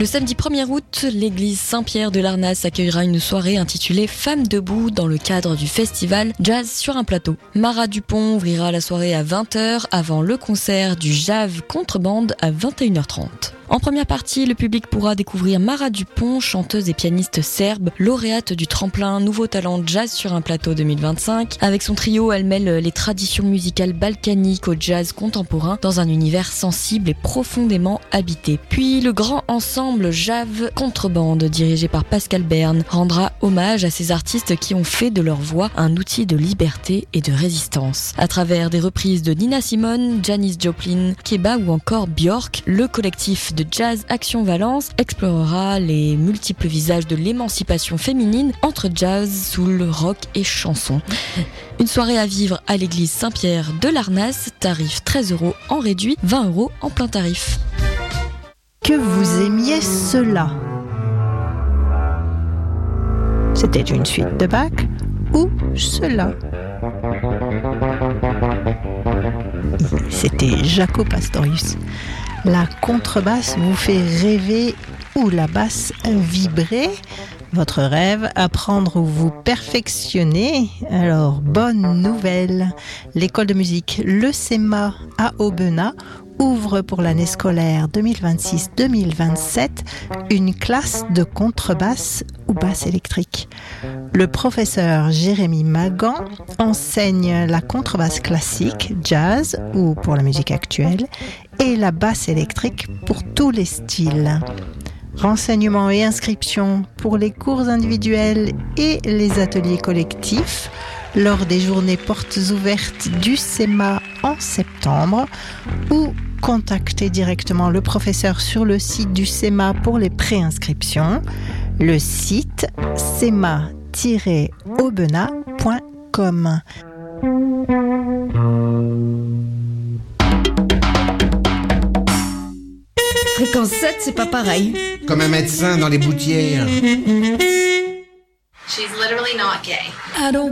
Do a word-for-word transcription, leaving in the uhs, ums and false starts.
Le samedi premier août, l'église Saint-Pierre de Larnas accueillera une soirée intitulée Femmes debout dans le cadre du festival Jazz sur un plateau. Mara Dupont ouvrira la soirée à vingt heures avant le concert du Jave Contrebande à vingt et une heures trente. En première partie, le public pourra découvrir Mara Dupont, chanteuse et pianiste serbe, lauréate du tremplin Nouveau Talent Jazz sur un plateau deux mille vingt-cinq. Avec son trio, elle mêle les traditions musicales balkaniques au jazz contemporain dans un univers sensible et profondément habité. Puis le grand ensemble Jave Contrebande, dirigé par Pascal Berne, rendra hommage à ces artistes qui ont fait de leur voix un outil de liberté et de résistance. À travers des reprises de Nina Simone, Janis Joplin, Keba ou encore Björk, le collectif de Jazz Action Valence explorera les multiples visages de l'émancipation féminine entre jazz, soul, rock et chanson. Une soirée à vivre à l'église Saint-Pierre de Larnas, tarif treize euros en réduit, vingt euros en plein tarif. Que vous aimiez cela. C'était une suite de Bach ou cela. C'était Jaco Pastorius. La contrebasse vous fait rêver ou la basse vibrer. Votre rêve, apprendre ou vous perfectionner. Alors, bonne nouvelle. L'école de musique Le Cema à Aubenas ouvre pour l'année scolaire deux mille vingt-six deux mille vingt-sept une classe de contrebasse ou basse électrique. Le professeur Jérémy Magan enseigne la contrebasse classique, jazz ou pour la musique actuelle et la basse électrique pour tous les styles. Renseignements et inscriptions pour les cours individuels et les ateliers collectifs lors des journées portes ouvertes du Cema en septembre ou contactez directement le professeur sur le site du Cema pour les préinscriptions. Le site cema tiret aubenas point com. Fréquence sept, c'est pas pareil. Comme un médecin dans les boutières. She's literally not gay. I don't